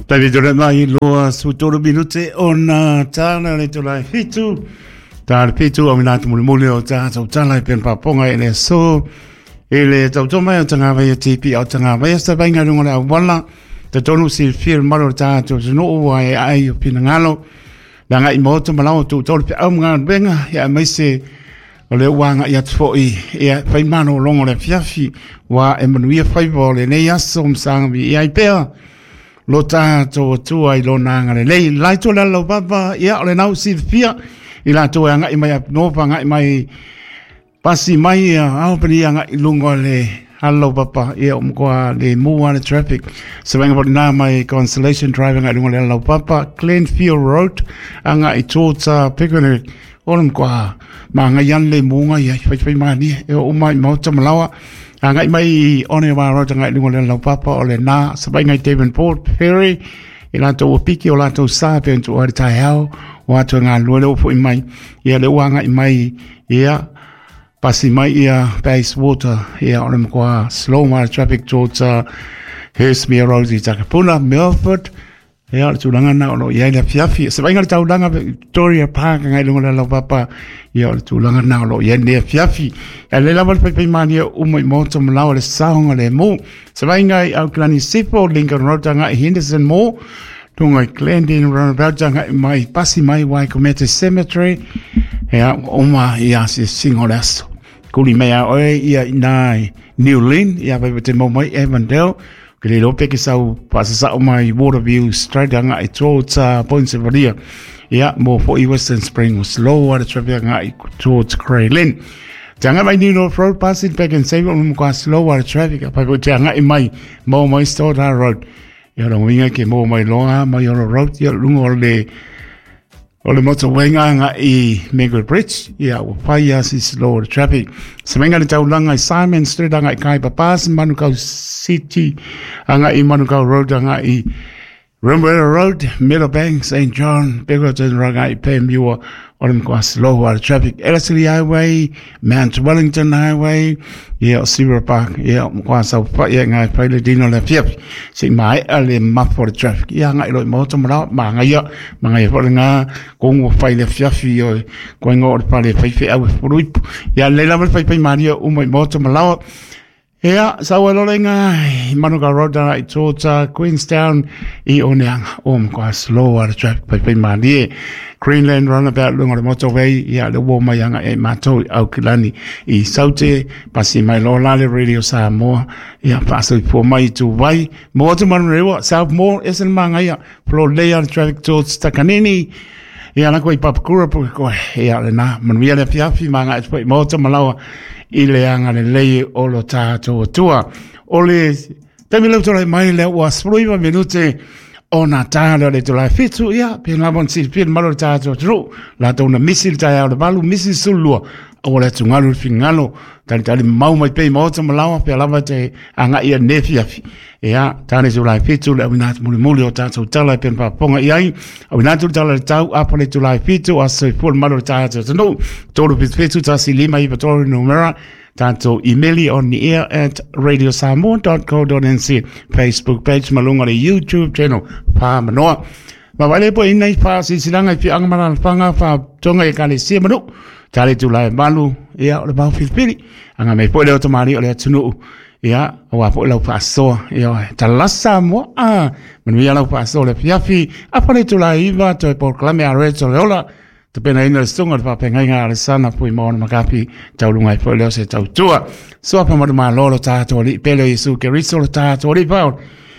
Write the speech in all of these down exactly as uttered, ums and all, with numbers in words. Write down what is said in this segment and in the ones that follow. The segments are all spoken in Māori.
Tavi tole mai loa su toro minute ona tana le tolai fitu. Tāre fitu o minatu muli muli o tātou tālai pen paponga e le so. E le tauto mai o tanga vai o tipi o tanga vai asta vai ngā runga le awala. Te tonu si fir maro tātou tino ua e ai o pina ngalo. Na ngai moto malau tu tolu pe au ngā benga ya mai se o le wanga ia tfoi ia fai mano longo le fiafi wa e manuia fai vole nei aso msangi ia i pea. Lo tātou tua i lo nanga le lei. Lai to la lo papa ia o le nau si fia. I la to ngai mai nova ngai mai pasi mai au pani ngai lungo le hallo papa ia o mkoa le mua le traffic. So venga por na mai Constellation driving ngai lungo le hallo papa Glenfield Road anga i tota pekone olum kwa ma ngai yan le munga ia fai fai mani e o mai mo tamalawa ngai mai one wa ro ngai lungo le hallo papa o le na so venga Devonport Ferry i la to piki o la to sa pe to ar tai hao wa to nga lo le fo mai ia le wanga mai ia pasi mai ia base water ia on kwa slow mar traffic towards uh, Hesmere Road i Takapuna Milford ia tu langa na lo ia le fiafi se vai ngal tau langa Victoria Park ngai lo la papa ia tu langa na lo ia le fiafi ia le lava pe pe mania o mai moto mlawa le saunga le mo se vai ngai Auckland Sipo Lincoln Road ngai Henderson Mall tunga Glendon roundabout ngai mai pasi mai wai Cometa Cemetery ia oma ia se singolas kuli mea oe ia nai New Lynn ia vai te mo mai Avondale Kili lope ki sau pasasa o mai Waterview straight anga i towards uh, Point Severia. Ia, mo fo i Western Spring was slow water traffic anga i towards Craylin. Tanga mai New North Road passing back and save on kwa slow water traffic. Apa ko tanga i mai mo mai Stoddard Road. Ia rongo inga ke mo mai longa mai Yolo Road. Ia lungo le o le moto wenga anga i Mega Bridge. Ia, o pai asi slow water traffic. Semenga le tau langa i Simon Street anga i Kai Papas Manukau City anga i Manukau Road anga i Rimbera Road Meadowbank Saint John Biggerton ranga i Pemua on kwa slow water traffic Ellerslie Highway Mount Wellington Highway ia Silver Park ia kwa sa pa ia ngai pile dino le fiap sing mai ale map for traffic ia ngai lo mo tomo ma ngai ia ma ngai for nga kong pile fiap io kwa ngor pale fife au fruit ia le la fai pai mario o mo tomo la Ia, sawa lorenga, Manuka Road i tota Queenstown i oneanga o mkwa slow water traffic pai pai mani Greenland roundabout lungo le motorway ia le wo mai anga e matou au kilani i saute pasi mai lo lale radio Samoa ia paso i po mai tu vai mo tu man rewa South Mall esen manga ia pro layer traffic towards Takanini ia na ko i papakura po ko ia le na manuia le fiafi manga e po mo tu malawa i le anga le lei o lo tātou tua. O le temi lau tolai mai le ua spruiva minute o na tāra le tolai fitu ia pe ngabon si pien malo tātou tru la tau na misi tai au le balu misi sulua o le tungalu fingalo tali tali mau mai pei maota malawa pe lava te anga ia nefiafi ia tani tolai fitu le awinatu muli muli o tātou talai pen paponga iai awinatu talai tau apa le tolai fitu a soi full malo tātou tanu tolu fitu tasi lima i patori numera Tanto emaili on the air at radio samoa dot co dot n z Facebook page malunga le YouTube channel pa manoa. Ma wale po inai pa si silanga fi ang mana fanga fa tonga e kale si manu. Tale tu lai malu ia o le bau filipili. Anga me po le otomari o le tunu ia o po le pa so ia talasa mo a manu ia le pa so le fiafi apa le tu lai iva to por clame a reto leola. Te pena ina stonga pa penga nga le sana pui mo na makapi tau lunga po le se tau tua so pa mo ma lolo tato li pele Yesu ke riso tato li pa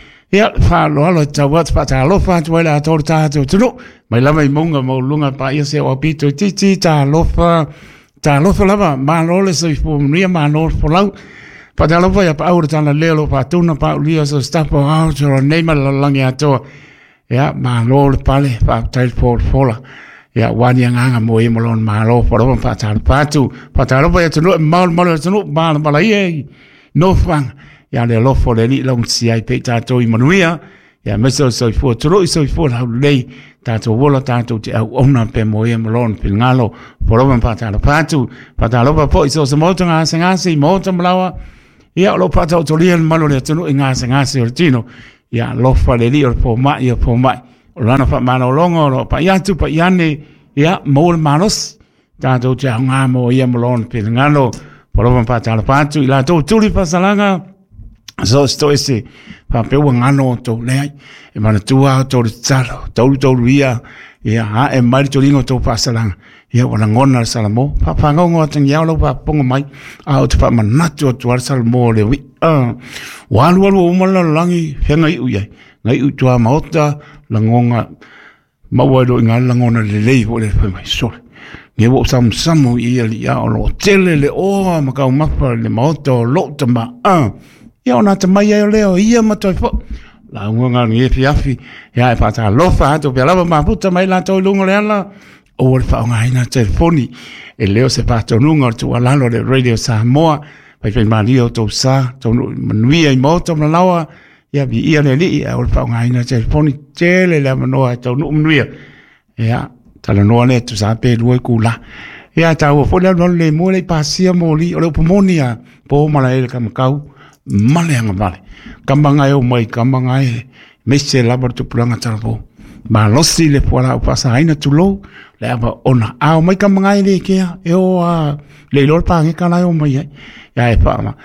ia fa lo lo tau wat pa ta lo fa tu la to tato tu mai lava i monga mo lunga pa ia se o pito titi ta lo fa ta lo fa lava ma lo le so fu ria ma lo fo lau pa ta lo fa ya pa ora ta la lelo pa tu na pa lia so sta po out or name la langia to ia ma lo le pale pa tai for fola ia wani anga mo e molon malo por pa ta patu pa ta lo pa tu mal mal tu mal mal ai no fan ia le lo fo le ni long si ai pe ta to i manuia ia me so so fo tu so fo la lei ta to vola ta to te au ona pe mo e molon pe ngalo por pa ta patu pa ta lo pa po so so mo tanga senga si mo tama lawa ia lo pa ta to li malo le tu nga senga si ortino ia lofa le li o po mai ia po mai o lana fa mana longo lo pa ia tu pa iane ia mo manos ta do ja nga mo ia molon pe ngalo por pa ta pa tu ila to tu li pasalanga so sto ese pa pe ngano to le e mana tu a to tsalo to to ria ia ha e mai to lingo to pasalanga ia wana ngona salamo pa pa ngo tang ya lo pa pongo mai a to pa manato to salmo le wi a walu walu o mala langi henga i uia ngai u tua maota langonga mawado nga langona le le ho le fa mai so nge wo sam samu i ali ya lo tele le o ma ka mapa le maota lo tama a ia ona te mai ai leo ia ma toi fo la ngonga nge fiafi ya pa ta lo fa to pe la ma puta mai la to lungo le ala o le fa nga ina telefoni e leo se pa to lungo to ala lo de radio Samoa pai pai mario to sa to manui ai mo to na lawa ia bi ia le li o le fa nga ina telefoni tele le manoa to no manui ia tala no le to sa pe lu ku la ia ta o fo le le mo le pasia mo li o le pomonia po mala e kam kau male anga male kambanga e o mai kambanga e mese la por tu planga tarbo ma losi le pola o pasa aina tu lo le aba ona a o mai kambanga e le ke e o a le lor pa nge kala o mai ya e pa ma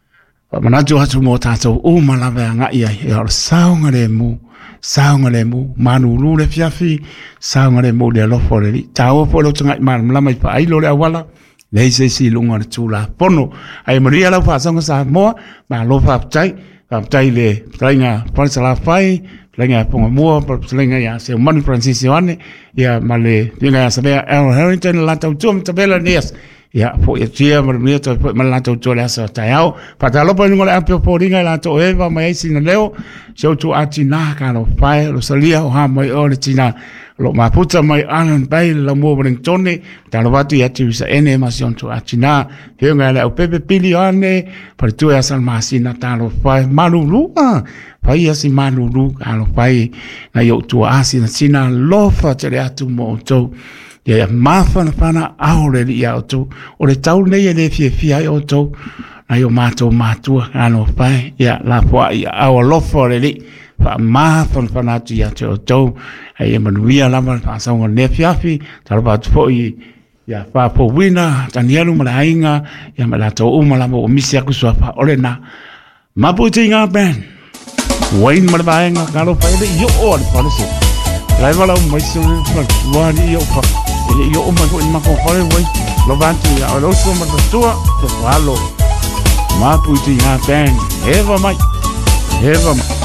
pa mana jo hatu mo tato o mala ve nga ia e o saunga le mu saunga le mu manu lu le fiafi saunga le mu le lo fo le ta o fo lo tanga ma la mai pa ai lo le awala le se si lunga le tula pono ai maria la fa sanga sa mo ma lo fa tai fa tai le trainga por sa la fai trainga ponga mo por trainga ya se manu francisione ya male tinga ya sabe el Harrington la tau tum tabela nias ya fo ya tia mar mi to ma la tau to la sa taiao pa ta lo po ngola ampio po ringa la to eva mai sin leo so tu atina ka lo fai lo salia o ha mai o le tina lo ma puta mai anan pai la mo bring tone ta lo vatu ya tu sa ene masion tu atina he nga la o pepe pilione per tu ya sal masina ta lo fai malulu ah pai ya si malulu ka lo fai na yo tu asina sina lo fa te atu mo to ya mafa na pana aure ya to o le tau nei le fie fie o to na yo mato matua ano pai ya la po ya o lo fo le fa mafa na pana tu ya to to ai manuia la ma fa sa ngone fiafi ta ba fo i ya fa po wina tanielu malainga ya mala to o mala mo misia ku so fa olena maputinga ben wain malainga kalo fa yo o pa so lai wala mai so wa ni yo fa yo o ma ko ma ko fa wai lo bantu ya lo so ma tua to walo maputinga ben eva mai eva